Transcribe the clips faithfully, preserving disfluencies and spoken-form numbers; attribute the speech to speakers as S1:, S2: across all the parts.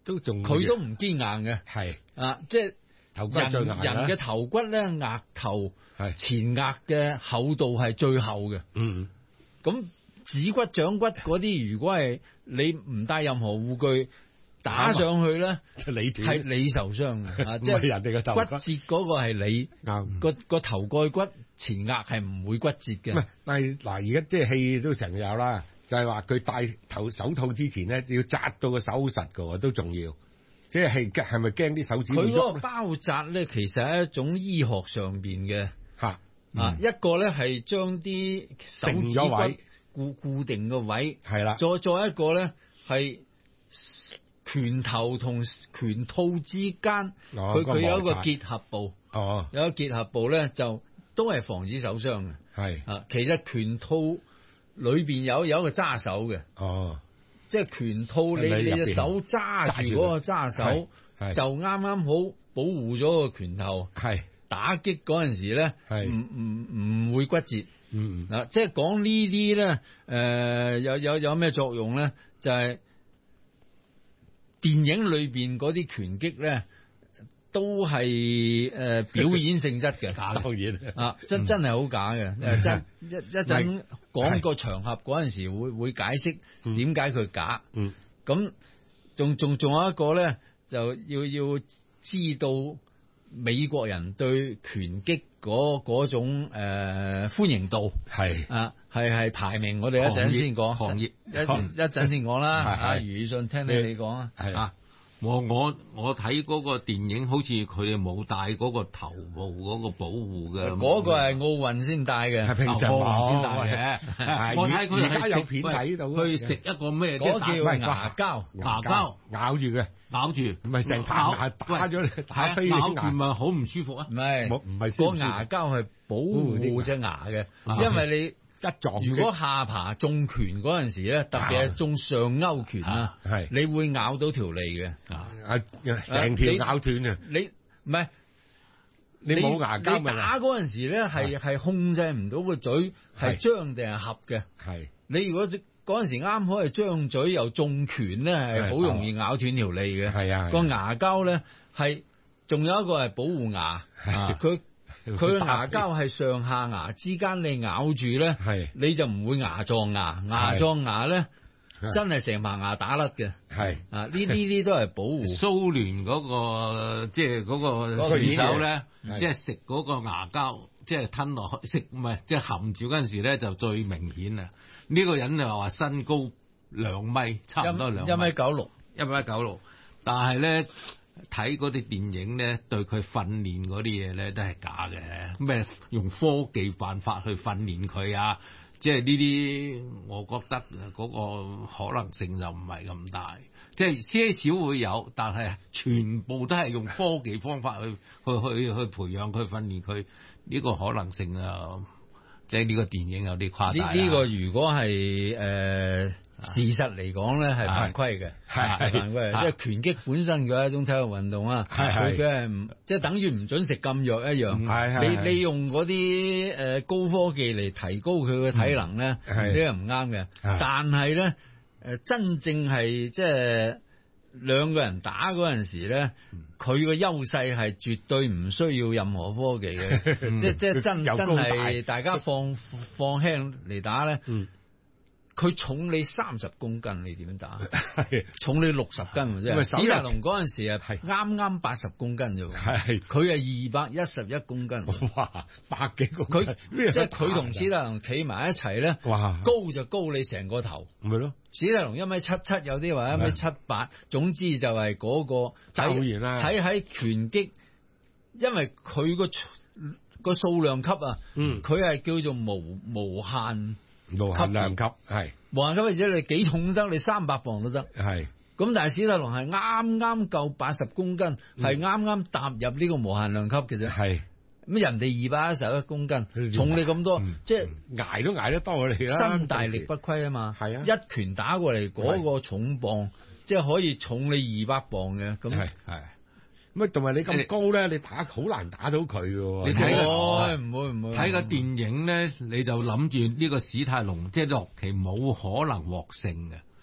S1: 都仲
S2: 佢都唔堅硬嘅。
S1: 係
S2: 啊，即係
S1: 頭骨最硬
S2: 人人嘅頭骨咧，額頭
S1: 係
S2: 前額嘅厚度係最厚嘅。
S1: 嗯，
S2: 咁指骨、掌骨嗰啲，如果係你唔帶任何護具打上去咧，
S1: 就你斷
S2: 係你受傷嘅。啊，即係
S1: 唔係人哋嘅頭骨
S2: 骨折嗰個係你
S1: 啱
S2: 個個頭蓋骨前額係唔會骨折嘅。
S1: 唔係，但係嗱，而家即係戲都成日有啦，就係話佢戴頭手套之前咧，要紮到個手實㗎，都重要。即係係係咪驚啲手指會
S2: 佢嗰個
S1: 喐
S2: 包紮咧，其實係一種醫學上邊嘅
S1: 嚇
S2: 啊，一個咧係將啲手
S1: 定
S2: 指
S1: 咗位
S2: 骨固固定個位，
S1: 係啦，
S2: 再再一個咧係拳頭同拳套之間，
S1: 哦個
S2: 佢佢有一個
S1: 摩擦
S2: 結合部，
S1: 哦，
S2: 有一個結合部咧就都係防止受傷嘅。
S1: 係
S2: 啊，其實拳套裏邊有有一個揸手嘅。
S1: 哦，
S2: 即係拳套你，
S1: 你入邊
S2: 你隻手揸住嗰個揸手，
S1: 係
S2: 就啱啱好保護咗個拳頭。
S1: 係
S2: 打擊嗰陣時咧，
S1: 係
S2: 唔唔唔會骨折。
S1: 嗯
S2: 嗱、即係講呢啲咧，誒、呃、有有有咩作用咧？就係、是、電影裏邊嗰啲拳擊咧，都係誒、呃、表演性質嘅。
S1: 假當然
S2: 啊，真真係好假嘅。誒真一一陣講個場合嗰陣時會會解釋點解佢假。
S1: 嗯，
S2: 咁仲仲仲有一個咧，就要要知道美國人對拳擊嗰嗰種誒、呃、歡迎度
S1: 係
S2: 啊，係係排名。我哋一陣先講
S3: 行業，
S2: 一一陣先講啦。
S1: 係係
S2: 啊，余宇信聽你你講啊。
S1: 係
S3: 啊！我我我睇嗰個電影，好似佢哋冇戴嗰個頭部嗰個保護嘅。
S2: 嗰個係奧運先戴嘅，
S1: 係平常
S2: 奧運先戴
S1: 冇
S2: 嘅。
S1: 係
S3: 我睇佢
S1: 而家
S3: 係食
S1: 有片睇到嘅
S3: 去食一個咩？
S2: 嗰叫
S3: 即係打
S2: 牙膠。
S3: 牙膠
S1: 咬住嘅，
S3: 咬住，
S1: 唔係成排牙打咗你打飛你
S3: 咬住
S1: 牙，
S3: 咪好唔舒服啊
S2: 唔！係，
S1: 冇唔係舒唔
S2: 個
S1: 舒服
S2: 牙膠係保護隻牙嘅，
S3: 啊
S2: 因為你。
S1: 一撞擊
S2: 如果下巴中拳嗰陣時咧，特別係中上勾拳啊，
S1: 係
S2: 你會咬到條脷嘅。
S1: 啊成條咬斷啊！
S2: 你唔係
S1: 你冇牙膠
S2: 你
S1: 咪
S2: 打嗰陣時咧，係係控制唔到個嘴係張定係合嘅。
S1: 係
S2: 你如果嗰陣時啱好係張嘴又中拳咧，係好容易咬斷條脷嘅。
S1: 係啊，
S2: 個牙膠咧係仲有一個係保護牙，佢。佢嘅牙膠係上下牙之間，你咬住咧，
S1: 係
S2: 你就唔會牙撞牙，牙撞牙咧真係成排牙打甩嘅。
S1: 係
S2: 啊，呢呢啲都係保護。
S3: 蘇聯嗰個即係嗰個
S2: 嗰個
S3: 選手咧，
S1: 係
S3: 即係食嗰個牙膠，即係吞落去食唔係即係含住嗰陣時咧，就最明顯啊！呢個人就話身高兩米，差唔多兩米，
S2: 一米九六，
S3: 一米九六，但係咧。睇嗰啲電影咧，對佢訓練嗰啲嘢咧都係假嘅，咩用科技辦法去訓練佢啊？即係呢啲，我覺得嗰個可能性就唔係咁大。即係些少會有，但係全部都係用科技方法去去去去培養佢訓練佢，呢個可能性啊，即係呢個電影有啲誇大。
S2: 呢呢個如果係誒。呃事實嚟講咧係犯規嘅，係犯規嘅，即係拳擊本身佢係一種體育運動啊，佢佢係唔即係等於唔准食禁藥一樣。你你用嗰啲誒高科技嚟提高佢嘅體能咧，呢個唔啱嘅。但係咧誒真正係即係兩個人打嗰陣時咧，佢嘅優勢係絕對唔需要任何科技嘅，即即係真真係大家放放輕嚟打咧。佢重你三十公斤，你點樣打？重你六十斤啫。史達龍嗰陣時啊，係啱啱八十公斤啫。係佢係二百一十一公斤。
S1: 哇，百幾公斤！
S2: 佢即係佢同史達龍企埋一齊咧，哇，高就高你成個頭。
S1: 咪咯，
S2: 史達龍一米七七，有啲話一米七八，總之就係嗰個
S1: 睇
S2: 睇喺拳擊，因為佢個個數量級啊，嗯，佢係叫做無無限。
S1: 無限量級係
S2: 無限級，或者你幾重都得，你三百磅都得。係咁，但係史達龍係啱啱夠八十公斤，係啱啱踏入呢個無限量級嘅啫。係咁，人哋二百一十一公斤，重你咁多，嗯、即係
S1: 捱都捱得多你啦。
S2: 身大力不虧啊嘛。係啊，一拳打過嚟嗰、那個重磅，即係可以重你二百磅嘅。咁係係。
S1: 咁同埋你咁高咧，你打好難打到佢嘅。
S3: 你睇
S2: 個唔會唔會
S3: 睇個電影咧，你就諗住呢個史泰龍即係洛奇冇可能獲勝嘅，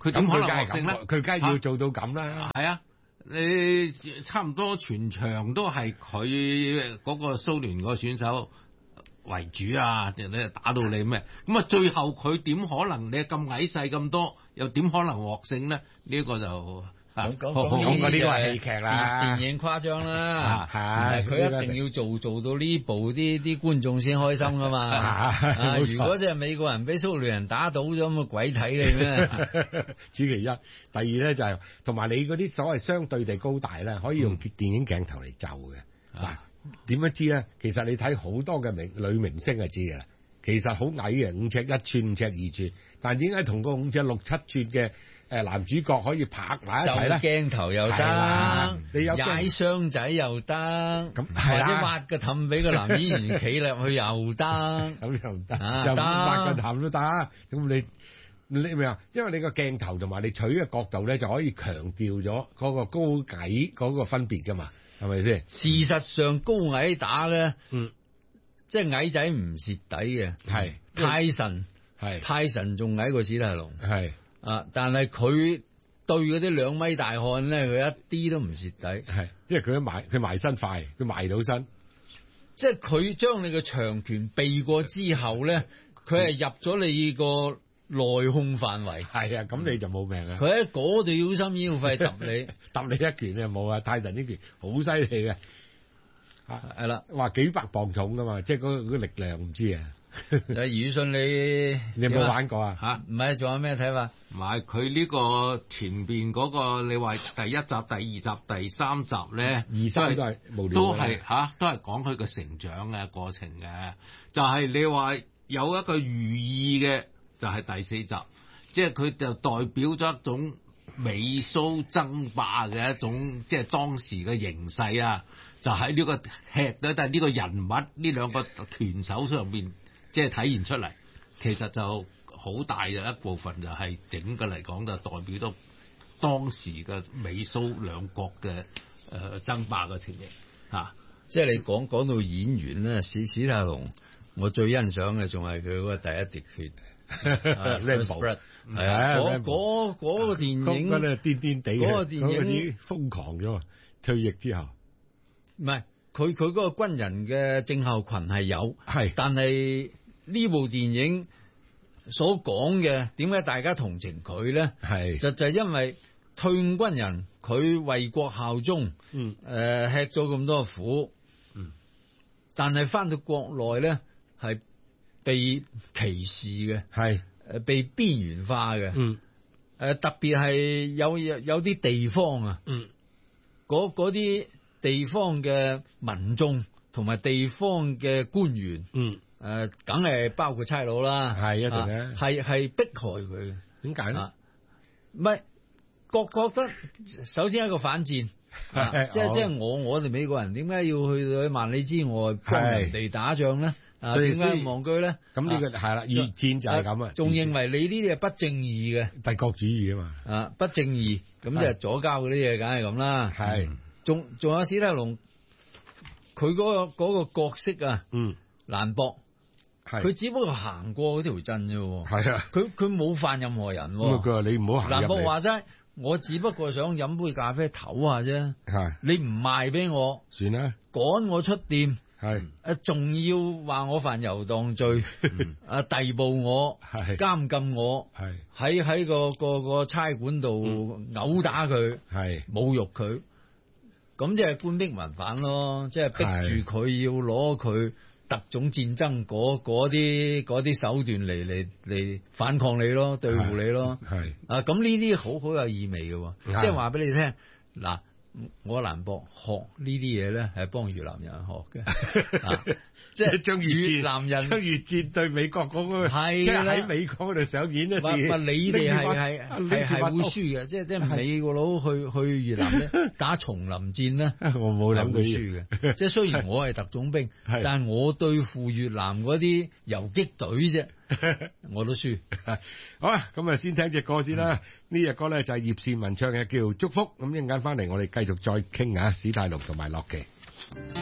S3: 佢點可能獲勝咧？
S1: 佢梗係要做到咁啦。
S3: 係啊，你差唔多全場都係佢嗰個蘇聯個選手為主啊！你打到你咩？咁啊，最後佢點可能你咁矮細咁多，又點可能獲勝咧？呢、呢個就
S2: 講講
S1: 講過呢個係戲劇啦，
S2: 電影誇張啦，
S1: 係
S2: 佢一定要做做到呢步，啲啲觀眾先開心噶嘛。啊、如果即係美國人俾蘇聯人打倒咗，咁啊鬼睇你咩？
S1: 此其一，第二咧就係同埋你嗰啲所謂相對地高大咧，可以用電影鏡頭嚟就嘅。嗱、嗯，點樣知咧？其實你睇好多嘅明女明星就知嘅啦。其實好矮嘅，五尺一寸、五尺二寸，但係點解同個五尺六七寸嘅誒男主角可以拍埋一齊咧？
S2: 鏡頭又得，
S1: 你有
S2: 踩箱仔又得，咁或者挖個氹俾個男演員企入去又得，
S1: 咁又得，
S2: 啊、
S1: 又挖個氹都得。咁你你明啊？因為你個鏡頭同埋你取嘅角度咧，就可以強調咗嗰個高矮嗰個分別噶嘛，係咪先？
S2: 事實上高矮打咧，
S1: 嗯。
S2: 即係矮仔唔蝕底嘅，
S1: 係
S2: 泰神，
S1: 係
S2: 泰神仲矮過史泰龍，
S1: 係
S2: 啊！但係佢對嗰啲兩米大漢咧，佢一啲都唔蝕底，
S1: 係，因為佢埋佢埋身快，佢埋到身，
S2: 即係佢將你嘅長拳避過之後咧，佢係入咗你個內控範圍，
S1: 係啊，咁你就冇命啊！
S2: 佢喺嗰度腰心腰肺揼你，
S1: 揼你一拳就冇啊！泰神呢拳好犀利嘅。
S2: 係啦，
S1: 話幾百磅重噶嘛，即係嗰嗰個力量唔知啊。
S2: 余宇信你
S1: 你有冇玩過啊？
S3: 吓，
S2: 唔係，仲有咩睇法？
S3: 唔係佢呢個前邊嗰個，你話第一集、第二集、第三集咧，
S1: 二三都係無聊，
S3: 都係吓，都係講佢個成長嘅過程嘅。就係你話有一個寓意嘅，就係第四集，即係佢就代表咗一種美蘇爭霸嘅一種，即係當時嘅形勢啊。就喺呢個吃咧，但係呢個人物呢兩個拳手上邊，即係體現出嚟，其實就好大嘅一部分就係整個嚟講就代表咗當時嘅美蘇兩國嘅誒、呃、爭霸嘅情形嚇。啊、
S2: 即係你講講到演員咧，史史泰龍，我最欣賞嘅仲係佢嗰個第一滴血。
S1: 係
S2: 啊，嗰嗰嗰個電影
S1: 嗰啲癲癲地嘅，
S2: 嗰個電影
S1: 瘋狂咗，退役之後。
S2: 唔係，佢佢嗰個軍人嘅症候群係有，
S1: 係，
S2: 但係呢部電影所講嘅，點解大家同情佢咧？
S1: 係，
S2: 就就係因為退伍軍人佢為國效忠，
S1: 嗯，誒、
S2: 呃、吃咗咁多苦，
S1: 嗯，
S2: 但係翻到國內咧係被歧視嘅，
S1: 係，
S2: 誒被邊緣化嘅，
S1: 嗯，誒、
S2: 呃、特別係有有有啲地方啊，
S1: 嗯，
S2: 嗰嗰啲。地方嘅民眾同埋地方嘅官員，
S1: 嗯，
S2: 誒，梗係包括差佬啦，
S1: 係一定嘅，
S2: 係係迫害佢，
S1: 點解咧？
S2: 唔係覺覺得首先係一個反戰，啊、即係即係我我哋美國人點解要去去萬里之外幫人哋打仗咧？啊，點解忘居咧？
S1: 咁呢個係啦，二戰就係咁啊，
S2: 仲認為你呢啲係不正義嘅
S1: 帝國主義啊嘛，
S2: 啊不正義，咁就係左膠嗰啲嘢，梗係咁啦，
S1: 係。
S2: 仲仲有史泰龍，佢嗰、嗰個、嗰個角色啊，
S1: 嗯，
S2: 蘭博，係佢只不過行過嗰條鎮啫，
S1: 係啊，佢
S2: 佢冇犯任何人。
S1: 咁佢話你唔好行入嚟。蘭
S2: 博話齋，我只不過想飲杯咖啡唞下啫，
S1: 係
S2: 你唔賣俾我，
S1: 算啦，
S2: 趕我出店，
S1: 係
S2: 誒，仲要話我犯遊蕩罪，啊，逮捕我，係監禁我，係喺喺個個個差館度毆打佢，係侮辱佢。咁即係官逼民反咯，即係逼住佢要攞佢特種戰爭嗰嗰啲嗰啲手段嚟嚟嚟反抗你咯，對付你咯。係啊，咁呢啲好好有意味嘅，即係話俾你聽嗱。我蘭博學呢啲嘢咧，係幫越南人學嘅，啊、即係將越南人
S1: 將越戰對美國嗰、那個，即係喺美國嗰度上演一次。
S2: 你哋係係係係會輸嘅，即係即係美國佬去去越南咧打叢林戰咧，
S1: 我冇諗
S2: 會輸嘅。即係雖然我係特種兵，但係我對付越南嗰啲游擊隊啫。我都輸。
S1: 好啦，咁啊先聽隻歌先啦。呢隻歌咧就係葉倩文唱嘅，叫《祝福》。咁一陣間翻嚟，我哋繼續再傾下史泰龍同埋洛奇。